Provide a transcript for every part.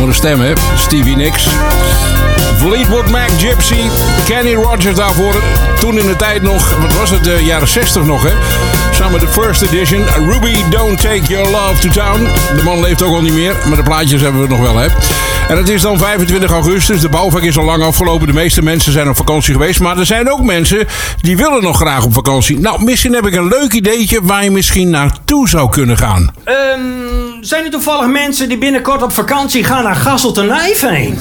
andere stem, hè? Stevie Nicks. Fleetwood Mac, Gypsy, Kenny Rogers daarvoor. Toen in de tijd nog, wat was het, de jaren 60 nog, hè? Samen met de First Edition. Ruby, Don't Take Your Love to Town. De man leeft ook al niet meer, maar de plaatjes hebben we nog wel, hè? En het is dan 25 augustus. De bouwvak is al lang afgelopen. De meeste mensen zijn op vakantie geweest. Maar er zijn ook mensen die willen nog graag op vakantie. Nou, misschien heb ik een leuk ideetje waar je misschien naartoe zou kunnen gaan. Zijn er toevallig mensen die binnenkort op vakantie gaan naar Gasselternijveen?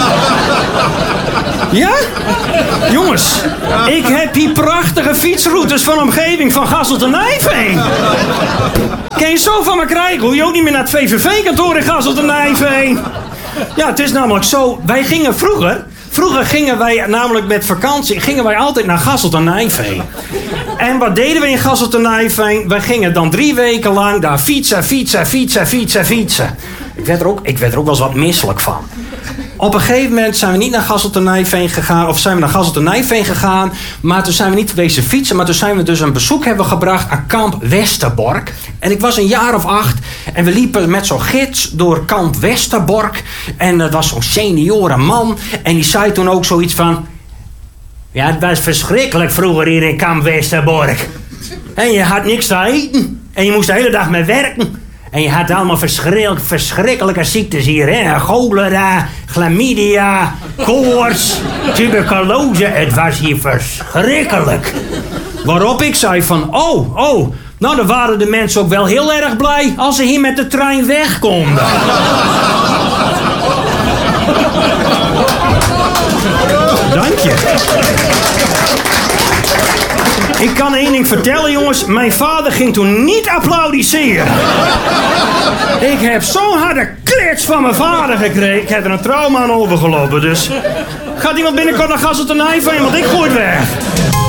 Ja? Jongens, ik heb hier prachtige fietsroutes van de omgeving van Gasselternijveen. Kan je zo van me krijgen? Hoe je ook niet meer naar het VVV-kantoor in Gasselternijveen. Ja, het is namelijk zo. Wij gingen Vroeger gingen wij namelijk met vakantie altijd naar Gasselternijveen. En wat deden we in Gasselternijveen? Wij gingen dan 3 weken lang daar fietsen. Ik werd er ook wel eens wat misselijk van. Op een gegeven moment zijn we niet naar Gasselternijveen gegaan. Of zijn we naar Gasselternijveen gegaan. Maar toen zijn we niet wezen fietsen. Maar toen zijn we dus een bezoek hebben gebracht aan kamp Westerbork. En ik was een jaar of 8. En we liepen met zo'n gids door kamp Westerbork. En dat was zo'n senioren man. En die zei toen ook zoiets van... Ja, het was verschrikkelijk vroeger hier in kamp Westerbork. En je had niks te eten. En je moest de hele dag mee werken. En je had allemaal verschrikkelijke ziektes hier, hè? Cholera, chlamydia, koorts, tuberculose. Het was hier verschrikkelijk. Waarop ik zei van, nou dan waren de mensen ook wel heel erg blij als ze hier met de trein weg konden. Dank je. Ik kan 1 ding vertellen, jongens. Mijn vader ging toen niet applaudisseren. Ik heb zo'n harde klits van mijn vader gekregen. Ik heb er een trauma aan overgelopen, dus... Gaat iemand binnenkort naar Gasselternijveen, want ik gooi het weg.